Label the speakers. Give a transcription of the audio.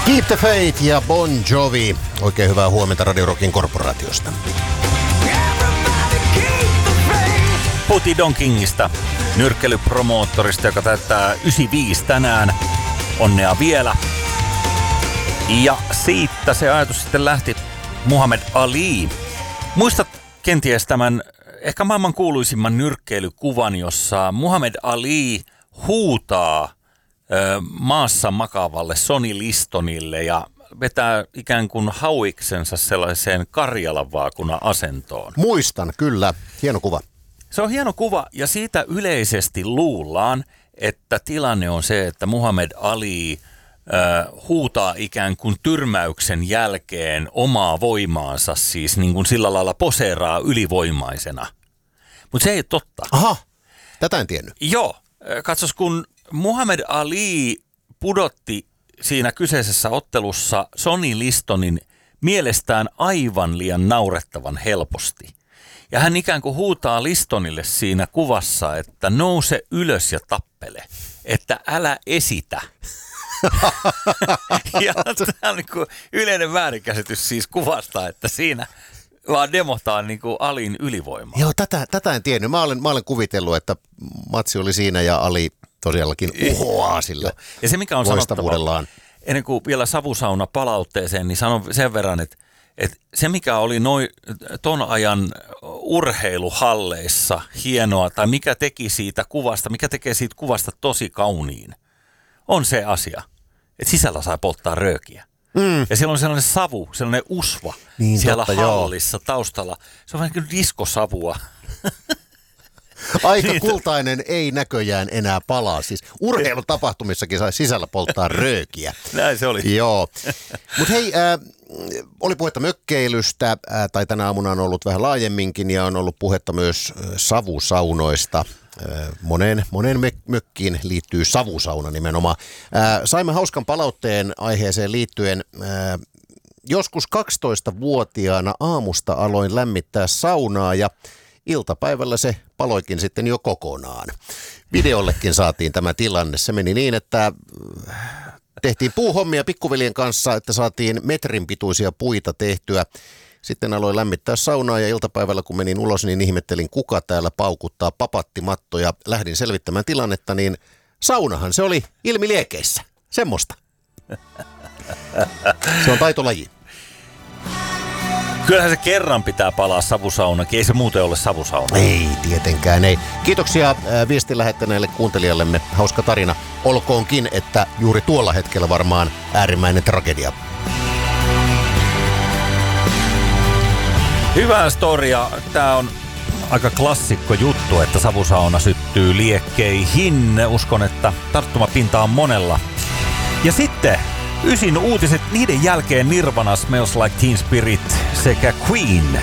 Speaker 1: Keep the Faith ja Bon Jovi. Oikein hyvää huomenta Radio Rockin korporaatiosta.
Speaker 2: Puhuttiin Don Kingista, nyrkkeilypromoottorista, joka täyttää 95 tänään. Onnea vielä. Ja siitä se ajatus sitten lähti Muhammad Ali. Muistat kenties tämän ehkä maailman kuuluisimman nyrkkeilykuvan, jossa Muhammad Ali huutaa maassa makaavalle Sonny Listonille ja vetää ikään kuin hauiksensa sellaiseen Karjalan vaakunan asentoon.
Speaker 1: Muistan, kyllä. Hieno kuva.
Speaker 2: Se on hieno kuva ja siitä yleisesti luullaan, että tilanne on se, että Muhammad Ali huutaa ikään kuin tyrmäyksen jälkeen omaa voimaansa, siis niin kuin sillä lailla poseeraa ylivoimaisena. Mutta se ei ole totta.
Speaker 1: Aha, tätä en tiennyt.
Speaker 2: Joo, katsos kun Muhammad Ali pudotti siinä kyseisessä ottelussa Sonny Listonin mielestään aivan liian naurettavan helposti. Ja hän ikään kuin huutaa Listonille siinä kuvassa, että nouse ylös ja tappele, että älä esitä. Ja tämä on niin kuin yleinen väärinkäsitys siis kuvasta, että siinä vaan demotaan niin kuin Alin ylivoimaa.
Speaker 1: Joo, tätä en tiennyt. Mä olen kuvitellut, että matsi oli siinä ja Ali tosiaankin uhoaa sillä
Speaker 2: ja se mikä on
Speaker 1: loistavuudellaan.
Speaker 2: Ennen kuin vielä savusauna palautteeseen, niin sanon sen verran, että se mikä oli ton ajan urheiluhalleissa hienoa, tai mikä teki siitä kuvasta, mikä tekee siitä kuvasta tosi kauniin, on se asia, että sisällä saa polttaa röökiä. Ja siellä on sellainen savu, sellainen usva niin, siellä totta, hallissa taustalla. Se on vähän kuin diskosavua.
Speaker 1: Aika kultainen ei näköjään enää palaa. Siis urheilutapahtumissakin sai sisällä polttaa röökiä.
Speaker 2: Näin se oli.
Speaker 1: Joo. Mutta hei, oli puhetta mökkeilystä, tai tänä aamuna on ollut vähän laajemminkin, ja on ollut puhetta myös savusaunoista. Moneen mökkiin liittyy savusauna nimenomaan. Saimme hauskan palautteen aiheeseen liittyen. Joskus 12-vuotiaana aamusta aloin lämmittää saunaa ja iltapäivällä se paloikin sitten jo kokonaan. Videollekin saatiin tämä tilanne. Se meni niin, että tehtiin puuhommia pikkuveljen kanssa, että saatiin metrin pituisia puita tehtyä. Sitten aloin lämmittää saunaa ja iltapäivällä kun menin ulos, niin ihmettelin kuka täällä paukuttaa papattimattoja. Lähdin selvittämään tilannetta, niin saunahan se oli ilmiliekeissä. Semmosta. Se on taitolaji.
Speaker 2: Kyllähän se kerran pitää palaa savusaunakin, ei se muuten ole savusauna.
Speaker 1: Ei, tietenkään ei. Kiitoksia viestin lähettäneelle kuuntelijallemme. Hauska tarina. Olkoonkin, että juuri tuolla hetkellä varmaan äärimmäinen tragedia.
Speaker 2: Hyvää storia. Tämä on aika klassikko juttu, että savusauna syttyy liekkeihin. Uskon, että tarttumapinta on monella. Ja sitten 9 uutiset, niiden jälkeen Nirvana, Smells Like Teen Spirit sekä Queen.